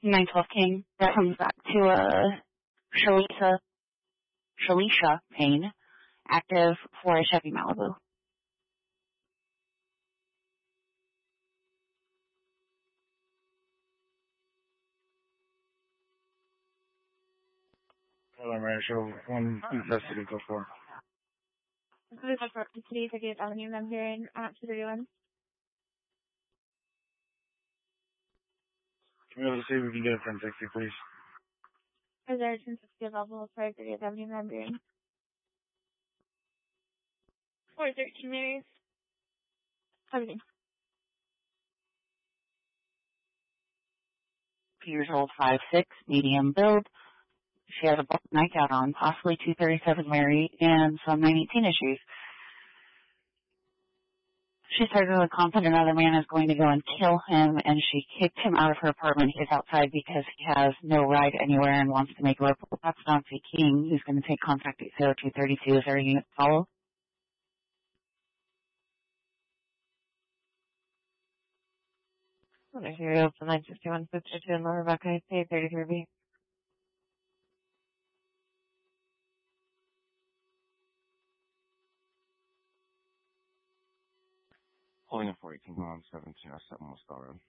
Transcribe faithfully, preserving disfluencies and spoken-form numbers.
nine twelve King. That comes back to uh, Shalisa, Shalisha Payne, active for a Chevy Malibu. Hold on, right, show one custody go for. This is for City thirtieth Avenue. I'm here in uh, two thirty-one. Can we able to see if we can get a ten sixty, please? Is there a ten sixty available for thirtieth Avenue? I'm here in four thirteen Mary's. Everything. Years old, five six, medium build. She has a black nightgown on, possibly two thirty-seven Mary, and some nine eighteen issues. She started with confident another man is going to go and kill him, and she kicked him out of her apartment. He's outside because he has no ride anywhere and wants to make a report. That's Nancy King, who's going to take contact at zero two thirty-two. Is there a unit to follow? Zero for nine sixty-one fifty-two in Lower Buckeye, pay thirty-three B. Holding a forty-two on seventeen oh seven West Road.